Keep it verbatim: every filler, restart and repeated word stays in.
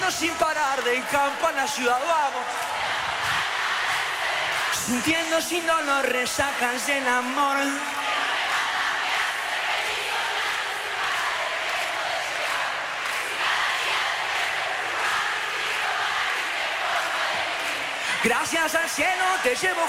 Corriendo sin parar del campo a la ciudad vamos. Sintiendo sin dolor resacas del amor. Gracias al cielo te llevo